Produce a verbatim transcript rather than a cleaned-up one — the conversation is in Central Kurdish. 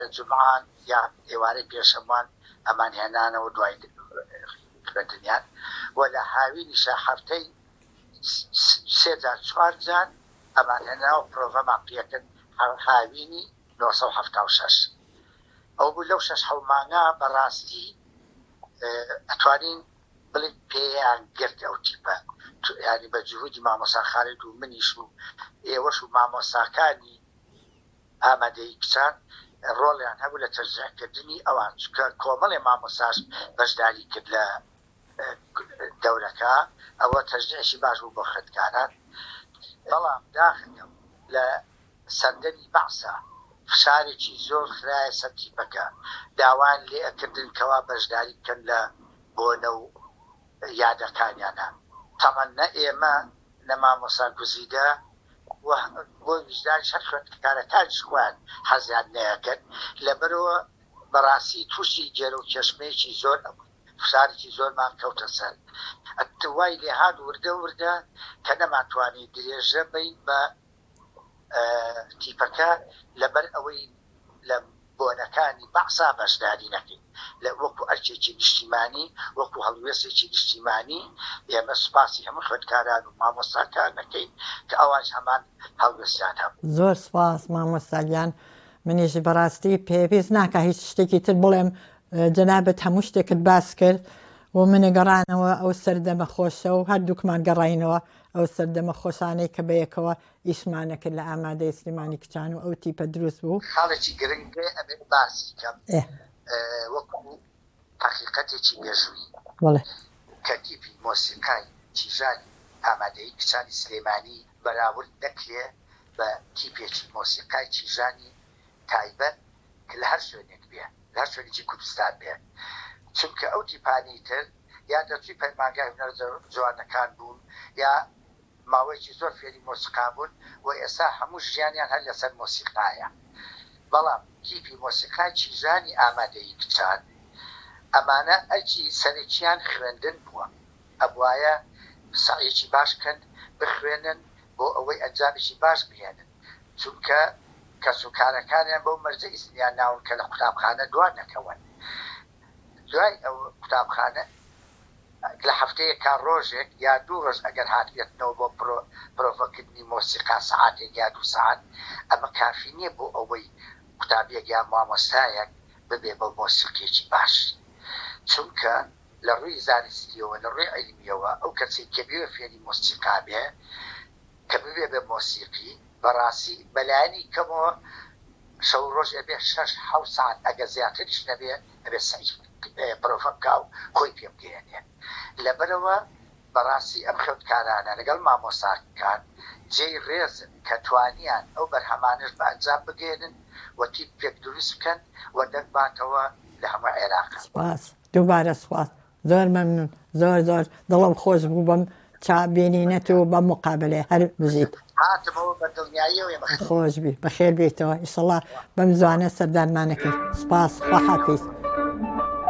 جمعان یا ئێوارەی پێشەمان ئەمان هێنانەوە دوای خوێندنیان و لە هاوینیشە هەفتەی سێ جار چوار جار ئەمان هێناوە پرۆڤەمان پێکرد هاوینی نۆ سەد و هەفتاد و شەش ئەو بوو لەو شەش هەو مانگا بەڕاستی ئەتوانین بڵێ پێیان گرت ئەو تیپە ینی بە جهودی مامۆستا خالید و منیش و ئێوەش و مامۆستاکانی ئامادەی کچان ڕۆڵیان هەبوو لە تەرجیحکردنی ئەوان چکە کۆمەڵێ مامۆستاش بەشداری کرد لە دەورەکە ئەوە تەرجیحی باش بوو بۆ خوێندکاران بەڵام داخەکەم لە سەردەمی بەعسا فشارێکی زۆر خرایە سەر تیپەکە داوان لێ ئەکردن کەوا بەشداری بکەن لە بۆنە و یادەکانیانە تەمەنە ئێمە لە مامۆستا گوزیدە بۆ ویژدانی هەر خوێندکارەکانیش خۆیان حەزیان نەیەکرد لەبەرەوە بەڕاستی تووشی جێرە و کێشمەیەکی زۆر فشارێکی زۆرمان کەوتە سەر ئەتوای لێهات وردە وردە کە نەماتوانی درێژە بین بە تیپەکە لەبەر ئەوەی لە بۆنەکانی بەعسا بەشداری نەکەین لە وەکو ئەرکێکی نیشتیمانی وەکو هەڵوێستێکی نیشتیمانی ئێمە سوپاسی هەموو خوێندکاران و مامۆستاکان نەکەین کە ئەوان هەمان هەڵوێستیان هەبوو. زۆر سوپاس مامۆستاگیان، منیش بەڕاستی پێویست ناکە هیچ شتێکی تر بڵێم، جەنابەت هەموو شتێکت باس کرد و منە گەڕانەوە ئەو سەردەمە خۆشە و هەردووکمان گەڕینەوە ئەو سەردەمە خۆشانەی کە بەیەکەوە ئیشمانەکرد لە ئامادەی سلێمانی کچان و ئەو تیپە دروست بوو. خاڵێکی گرنگێ ئەبێ باسی کەم وەکو حەقیقەتێکی مێژووی کە تیپی مۆسیقای تیژانی ئامادەی کچانی سلێمانی بەراورد نەکرێ بە تیپێکی مۆسیقای تیژانی تایبەت کە لە هەر شوێنێک بێ لە هەر شوێنێکی کوردستان بێ، چونکە ئەو تیپانی تر یا دەچوی پەیمانگای هونەر جوانەکان بوون یا ماوەیەکی زۆر فێری مۆسیقا بوون و ئێستا هەموو ژیانیان هەر لەسەر مۆسیقایە. بەڵام تیپی مۆسیقای تیژانی ئامادەی کچان ئەمانە ئەرکی سەرەکیان خوێندن بووە، ئەبوایە سعیەکی باش کەن بخوێنن بۆ ئەوەی ئەنجامێکی باش بهێنن، چونکە کەسوکارەکانیان بەو مەرجە ئیسمیان ناون کە لە قوتابخانە دوان نەکەون. دوای ئەو قوتابخانە لە هەفتەیە کا ڕۆژێک یا دوو ڕۆژ ئەگەر هاتبێتنەوە بۆ پرۆڤەکردنی مۆسیقا سەعاتێک یا دوو سەعات، ئەمە کافی نییە بۆ ئەوەی قوتابیەک یا مامۆستایەک ببێ بە مۆسیقیەکی باش، چونکە لە ڕووی زانستیەوە لە ڕووی عیلمیەوە ئەو کەسێک کە بێ فێری مۆسیقا بێ کە ببێ بە مۆسیقی بەڕاستی بەلایانی کەمەوە شەو ڕۆژ ئەبێ شەش حەوت سەعات ئەگە زیاتریش نەبێ ئەبێ سەعی پرۆڤەکە و خۆی پێ بگەێنێ. لەبەرەوە بەڕاستی ئەم خوێندکارانە لەگەڵ مامۆستاکان جێی ڕێزن کە توانیان ئەو بەرهەمانش بە ئەنجام بگێنن و تیپ پێک دروست بکەن و دەرباتەوە لە هەموو عێراق. سپاس، دووبارە سپاس، زۆر مەمنون، زۆر زۆر دڵم خۆش بوو بەم چابێنینەت و بەم مقابلەیە هەر بژیت. هاتمەوە بە دڵنیاییەوە خۆش بی، بەخێر بێتەوە، ئیشەڵڵا بەم زوانە سەردانمانەکەی. سپاس، خواحافیز.